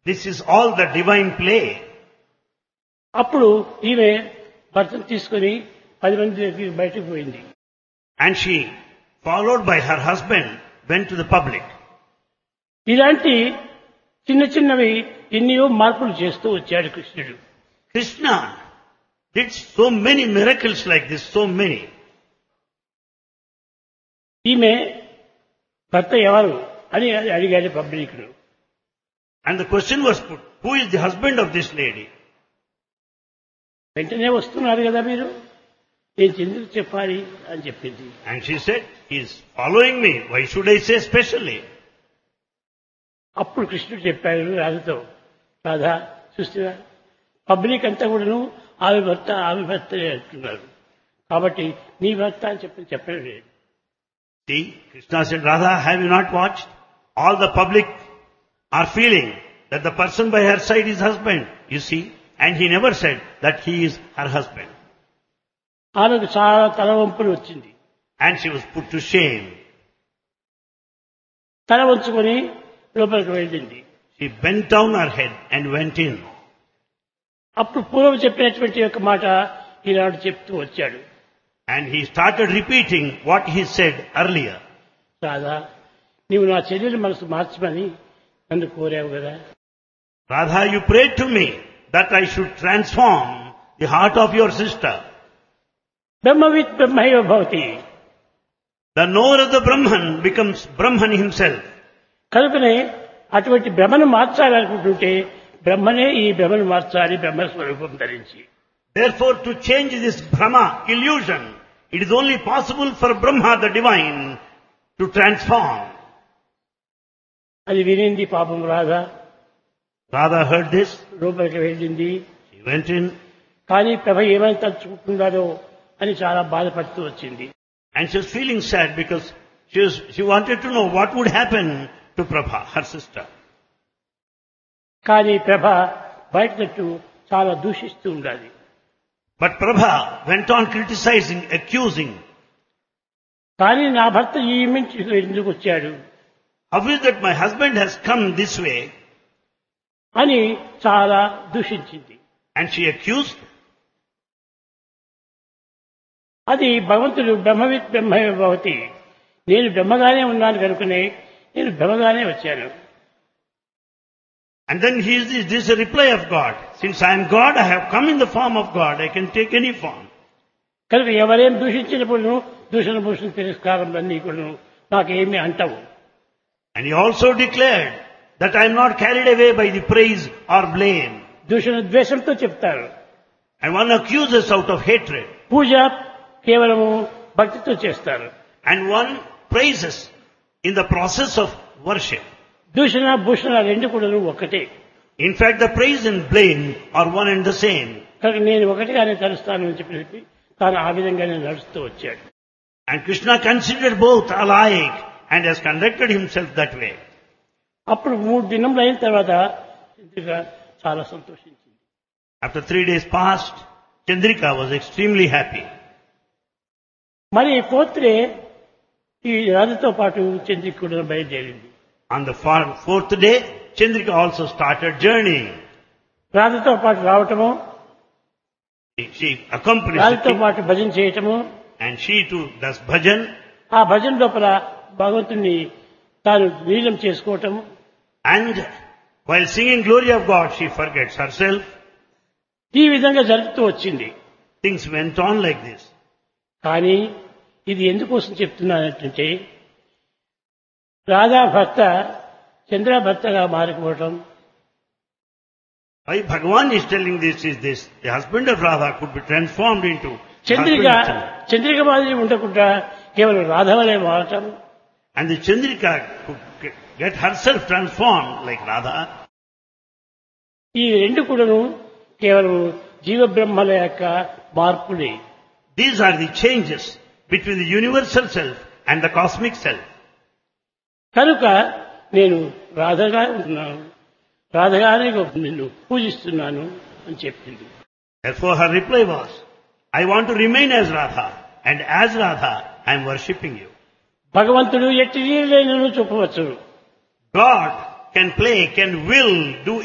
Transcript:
This is all the divine play. అప్పుడు ఈమె భర్తను తీసుకుని 10 మంది దగ్గరికి బయటకు పోయింది. And she, followed by her husband, went to the public. ఇలాంటి చిన్న చిన్నవి ఎన్నో మార్పులు చేస్తూ వచ్చాడు కృష్ణుడు. Krishna did so many miracles like this, so many. ఈమె భర్త ఎవరు అని అడిగాడు పబ్లిక్ను. And the question was put, who is the husband of this lady? వెంటనే వస్తున్నారు కదా మీరు, నేను ఎందుకు చెప్పాలి అని చెప్పింది. And she said, he is following me. Why should I say specially? అప్పుడు కృష్ణుడు చెప్పాడు రాధతో, రాధా చూస్తున్నా పబ్లిక్ అంతా కూడాను ఆమె భర్త అంటున్నారు, కాబట్టి నీ భర్త అని చెప్పడం లేదు. See, Krishna said, Radha, have you not watched? All the public are feeling that the person by her side is husband, you see, and he never said that he is her husband. ఆమెకు చాలా తలవంపులు వచ్చింది. And she was put to shame. తల వంచుకొని లోపలికి వెళ్ళింది. She bent down her head and went in. అప్పుడు పూర్వం చెప్పినటువంటి యొక్క మాట ఈనాడు చెప్తూ వచ్చాడు. And he started repeating what he said earlier. Radha, నీవు నా చెల్లెలి మనసు మార్చమని నన్ను కోరావు కదా. Radha, you prayed to me that I should transform the heart of your sister. బ్రహ్మవిత్ బ్రహ్మైవ Bhavati. The knower of the Brahman becomes Brahman himself. కనుకనే అటువంటి భ్రమను మార్చాలనుకుంటుంటే బ్రహ్మనే ఈ భ్రమను మార్చాలి, బ్రహ్మ స్వరూపం ధరించి. Therefore, to change this Brahma illusion, it is only possible for Brahma, the divine, to transform. అది వినింది పాపం Radha. Radha heard this. లోపలికి వెళ్ళింది. She went in. కానీ ప్రభ ఏమైనా తలుచుకుంటున్నారో అని చాలా బాధపడుతూ వచ్చింది. And she was feeling sad because she wanted to know what would happen to Prabha, her sister. కానీ ప్రభ బయట తట్టు చాలా దూషిస్తూ ఉండాలి. But Prabha went on criticizing, accusing. కానీ నా భర్త ఈ ఇంటికి ఎందుకు వచ్చాడు, How is that my husband has come this way? అని చాలా దూషించింది. And she accused. అది భగవంతుడు బ్రహ్మవిత్ బ్రహ్మైవ భవతి. నేను బ్రహ్మగానే ఉన్నాను కనుకనే నేను బ్రహ్మగానే వచ్చాను. And then this is a reply of God. Since I am God, I have come in the form of God. I can take any form. కనుక ఎవరేం దూషించినప్పుడు దూషణ భూషణ తిరస్కారం అన్నీ కూడా నాకేమీ అంటవు. And he also declared that I am not carried away by the praise or blame. దూషణ ద్వేషంతో చెప్తారు. And one accuses out of hatred. పూజ కేవలము భక్తితో చేస్తారు. And one praises in the process of worship. దూషణ భూషణ రెండు కూడా ఒకటే. In fact, the praise and blame are one and the same. కనుక నేను ఒకటిగానే తలుస్తాను అని చెప్పి తాను ఆ విధంగానే నడుస్తూ వచ్చాడు. And Krishna considered both alike and has conducted himself that way. అప్పుడు 3 దినములు అయిన తర్వాత చంద్రిక చాలా సంతోషించింది. After 3 days passed, Chandrika was extremely happy. మరి 4th డే ఈ రాజుతో పాటు చంద్రిక కూడా బయలుదేరింది. On the 4th day, Chandrika also started journeying. రాజుతో పాటు రావటము, She accompanies రాజుతో the king, పాటు భజన చేయటము, and she too does bhajan. ఆ భజన లోపల భగవంతుని తాను లీలం చేసుకోవటము, And while singing glory of God, she forgets herself. ఈ విధంగా జరుగుతూ వచ్చింది. Things went on like this. కానీ ఇది ఎందుకోసం చెప్తున్నానంటే రాధా భర్త చంద్ర భర్తగా మారిపోవటం, Why Bhagavan is telling this is this. The husband of Radha could be transformed into Chandrika husband of Chandra. Chandrika మాదిరి ఉండకుండా కేవలం రాధవలే మారటం, And the Chandrika could get herself transformed like Radha. ఈ రెండు కూడాను కేవలం జీవబ్రహ్మల యొక్క మార్పులే. These are the changes between the universal self and the cosmic self. కనుక నేను రాధగా ఉంటున్నాను, రాధగానే నిన్ను పూజిస్తున్నాను అని చెప్పింది. Therefore her reply was, I want to remain as Radha, and as Radha I am worshipping you. భగవంతుడు ఎట్టి లీలైనను చూపవచ్చు. God can play, can will, do